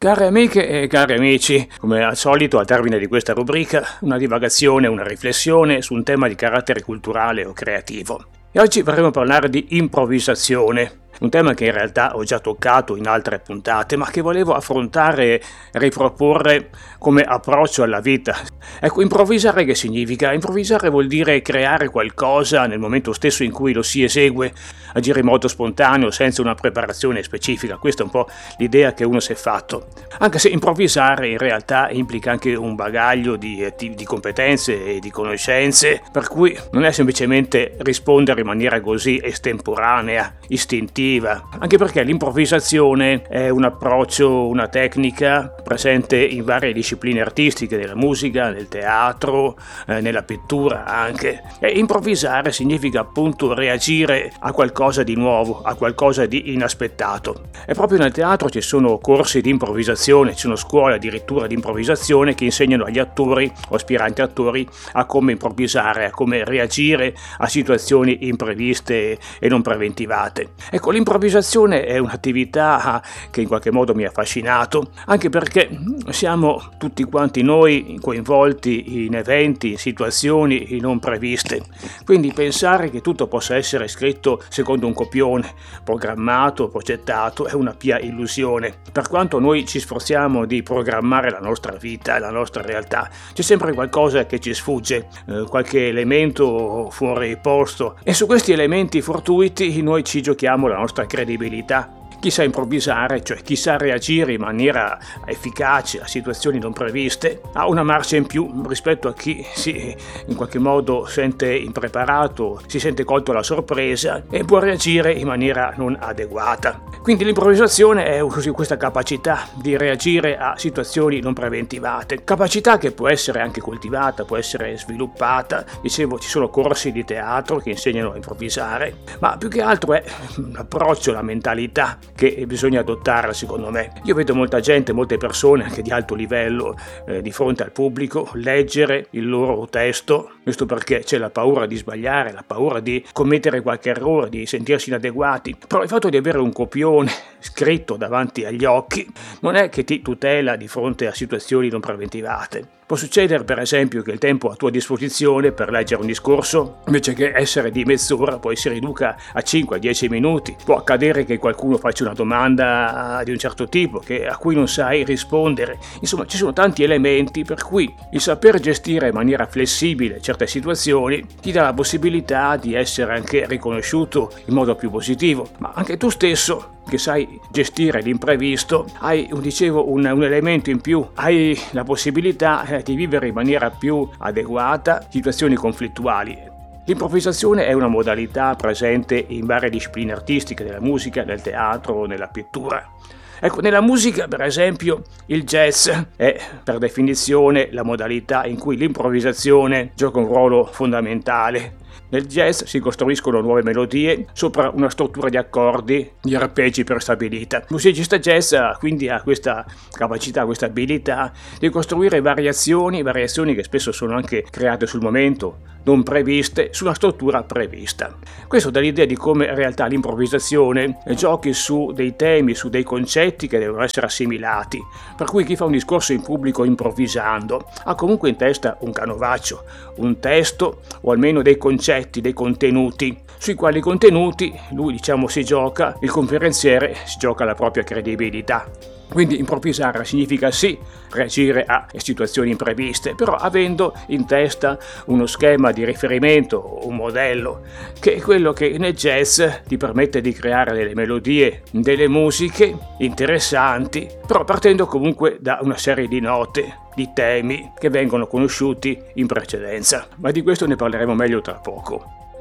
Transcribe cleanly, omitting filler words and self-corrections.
Care amiche e cari amici, come al solito al termine di questa rubrica, una divagazione, una riflessione su un tema di carattere culturale o creativo. E oggi vorremmo parlare di improvvisazione, un tema che in realtà ho già toccato in altre puntate, ma che volevo affrontare e riproporre come approccio alla vita. Ecco, improvvisare che significa? Improvvisare vuol dire creare qualcosa nel momento stesso in cui lo si esegue, agire in modo spontaneo, senza una preparazione specifica. Questa è un po' l'idea che uno si è fatto. Anche se improvvisare in realtà implica anche un bagaglio di competenze e di conoscenze, per cui non è semplicemente rispondere in maniera così estemporanea, istintiva, anche perché l'improvvisazione è un approccio, una tecnica presente in varie discipline artistiche, nella musica, nel teatro, nella pittura anche. E improvvisare significa appunto reagire a qualcosa di nuovo, a qualcosa di inaspettato. E proprio nel teatro ci sono corsi di improvvisazione, ci sono scuole addirittura di improvvisazione che insegnano agli attori o aspiranti attori a come improvvisare, a come reagire a situazioni impreviste e non preventivate. Ecco, l'improvvisazione è un'attività che in qualche modo mi ha affascinato, anche perché siamo tutti quanti noi coinvolti in eventi, in situazioni non previste. Quindi pensare che tutto possa essere scritto secondo un copione, programmato, progettato, è una pia illusione. Per quanto noi ci sforziamo di programmare la nostra vita, la nostra realtà, c'è sempre qualcosa che ci sfugge, qualche elemento fuori posto, e su questi elementi fortuiti noi ci giochiamo la nostra credibilità. Chi sa improvvisare, cioè chi sa reagire in maniera efficace a situazioni non previste, ha una marcia in più rispetto a chi si in qualche modo sente impreparato, si sente colto alla sorpresa e può reagire in maniera non adeguata. Quindi l'improvvisazione è così questa capacità di reagire a situazioni non preventivate, capacità che può essere anche coltivata, può essere sviluppata. Dicevo, ci sono corsi di teatro che insegnano a improvvisare, ma più che altro è l'approccio, la mentalità che bisogna adottare, secondo me. Io vedo molta gente, molte persone anche di alto livello di fronte al pubblico leggere il loro testo, questo perché c'è la paura di sbagliare, la paura di commettere qualche errore, di sentirsi inadeguati. Però il fatto di avere un copione scritto davanti agli occhi non è che ti tutela di fronte a situazioni non preventivate. Può succedere per esempio che il tempo a tua disposizione per leggere un discorso, invece che essere di mezz'ora, poi si riduca a 5-10 minuti. Può accadere che qualcuno faccia una domanda di un certo tipo a cui non sai rispondere. Insomma, ci sono tanti elementi per cui il saper gestire in maniera flessibile certe situazioni ti dà la possibilità di essere anche riconosciuto in modo più positivo. Ma anche tu stesso, che sai gestire l'imprevisto, hai un elemento in più, hai la possibilità di vivere in maniera più adeguata situazioni conflittuali. L'improvvisazione è una modalità presente in varie discipline artistiche, nella musica, nel teatro, nella pittura. Ecco, nella musica, per esempio, il jazz è per definizione la modalità in cui l'improvvisazione gioca un ruolo fondamentale. Nel jazz si costruiscono nuove melodie sopra una struttura di accordi, di arpeggi prestabilita. Il musicista jazz quindi ha questa capacità, questa abilità di costruire variazioni che spesso sono anche create sul momento, non previste, su una struttura prevista. Questo dà l'idea di come in realtà l'improvvisazione giochi su dei temi, su dei concetti che devono essere assimilati, per cui chi fa un discorso in pubblico improvvisando ha comunque in testa un canovaccio, un testo o almeno dei concetti, dei contenuti, sui quali contenuti lui si gioca, il conferenziere si gioca la propria credibilità. Quindi improvvisare significa sì reagire a situazioni impreviste, però avendo in testa uno schema di riferimento, un modello, che è quello che nel jazz ti permette di creare delle melodie, delle musiche interessanti, però partendo comunque da una serie di note, di temi che vengono conosciuti in precedenza. Ma di questo ne parleremo meglio tra poco.